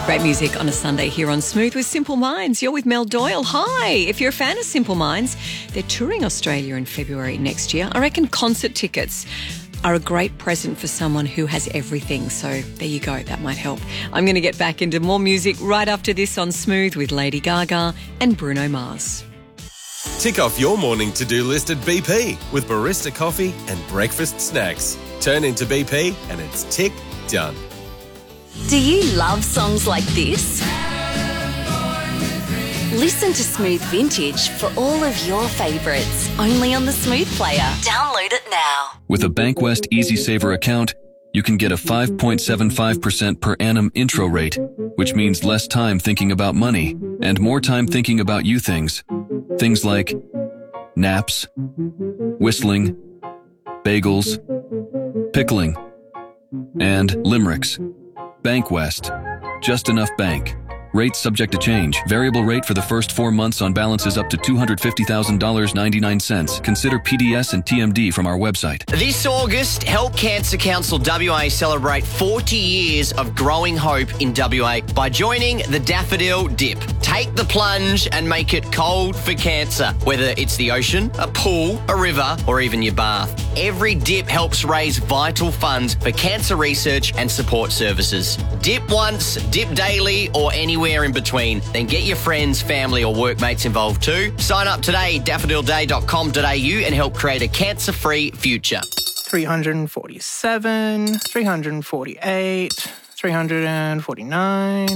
Great music on a Sunday here on Smooth with Simple Minds. You're with Mel Doyle. Hi. If you're a fan of Simple Minds, they're touring Australia in February next year. I reckon concert tickets are a great present for someone who has everything. So there you go. That might help. I'm going to get back into more music right after this on Smooth with Lady Gaga and Bruno Mars. Tick off your morning to-do list at BP with barista coffee and breakfast snacks. Turn into BP and it's tick done. Do you love songs like this? Listen to Smooth Vintage for all of your favourites, only on the Smooth player. Download it now. With a Bankwest Easy Saver account, you can get a 5.75% per annum intro rate, which means less time thinking about money and more time thinking about you things. Things like naps, whistling, bagels, pickling, and limericks. Bankwest. Just enough bank. Rates subject to change. Variable rate for the first 4 months on balances up to $250,000.99. Consider PDS and TMD from our website. This August, Help Cancer Council WA celebrate 40 years of growing hope in WA by joining the Daffodil Dip. Take the plunge and make it cold for cancer, whether it's the ocean, a pool, a river, or even your bath. Every dip helps raise vital funds for cancer research and support services. Dip once, dip daily, or anywhere in between. Then get your friends, family, or workmates involved too. Sign up today, daffodilday.com.au, and help create a cancer-free future. 347, 348, 349,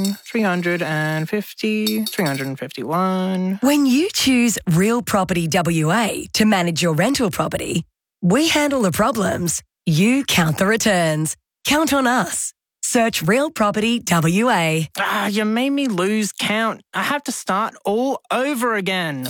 350, 351. When you choose Real Property WA to manage your rental property, we handle the problems, you count the returns. Count on us. Search Real Property WA. You made me lose count. I have to start all over again.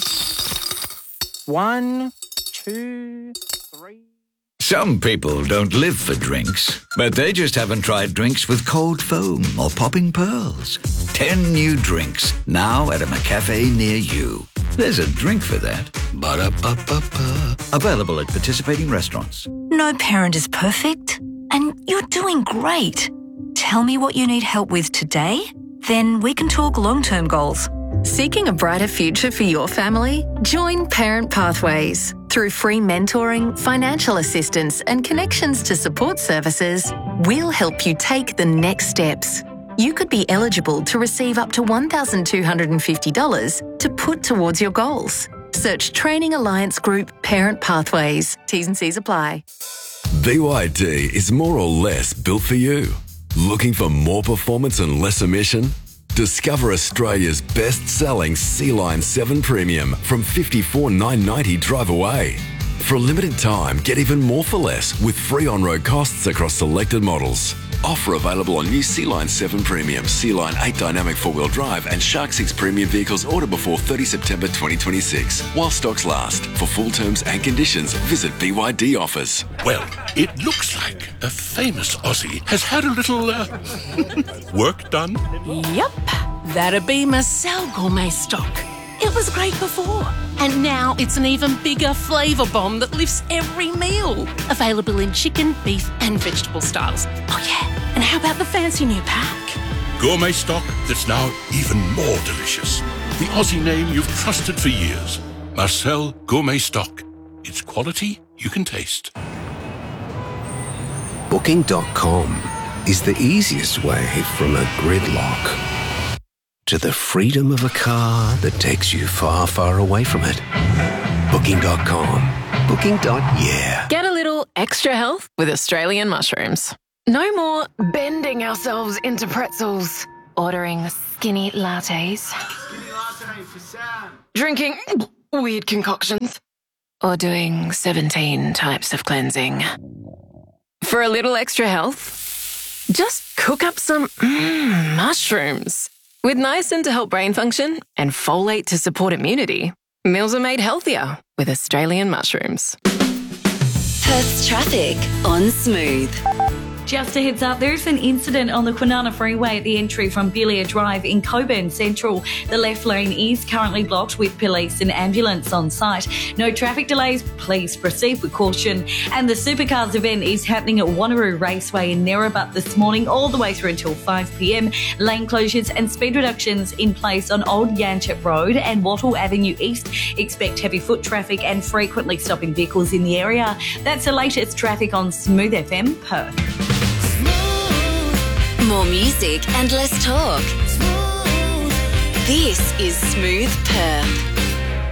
1, 2, 3... Some people don't live for drinks, but they just haven't tried drinks with cold foam or popping pearls. 10 new drinks, now at a McCafe near you. There's a drink for that. Ba-da-ba-ba-ba. Available at participating restaurants. No parent is perfect, and you're doing great. Tell me what you need help with today, then we can talk long-term goals. Seeking a brighter future for your family? Join Parent Pathways. Through free mentoring, financial assistance, and connections to support services, we'll help you take the next steps. You could be eligible to receive up to $1,250 to put towards your goals. Search Training Alliance Group Parent Pathways. T's and C's apply. BYD is more or less built for you. Looking for more performance and less emission? Discover Australia's best-selling C-Line 7 Premium from $54,990 drive away. For a limited time, get even more for less with free on-road costs across selected models. Offer available on new C-Line 7 Premium, C-Line 8 Dynamic 4-wheel drive and Shark 6 Premium vehicles ordered before 30 September 2026. While stocks last. For full terms and conditions, visit BYD offers. Well, it looks like a famous Aussie has had a little work done. Yep, that'd be Marcel Gourmet Stock. It was great before, and now it's an even bigger flavour bomb that lifts every meal. Available in chicken, beef and vegetable styles. Oh yeah, and how about the fancy new pack? Gourmet stock that's now even more delicious. The Aussie name you've trusted for years. Marcel Gourmet Stock. It's quality you can taste. Booking.com is the easiest way from a gridlock to the freedom of a car that takes you far, far away from it. Booking.com. Booking.yeah. Get a little extra health with Australian mushrooms. No more bending ourselves into pretzels, ordering skinny lattes, drinking weird concoctions, or doing 17 types of cleansing. For a little extra health, just cook up some mushrooms. With niacin to help brain function and folate to support immunity, meals are made healthier with Australian mushrooms. Perth's traffic on Smooth. Just a heads up, there's an incident on the Kwinana Freeway at the entry from Belia Drive in Coburn Central. The left lane is currently blocked with police and ambulance on site. No traffic delays, please proceed with caution. And the Supercars event is happening at Wanneroo Raceway in Nerributt this morning, all the way through until 5 p.m. Lane closures and speed reductions in place on Old Yanchep Road and Wattle Avenue East. Expect heavy foot traffic and frequently stopping vehicles in the area. That's the latest traffic on Smooth FM Perth. More music and less talk. This is Smooth Perth.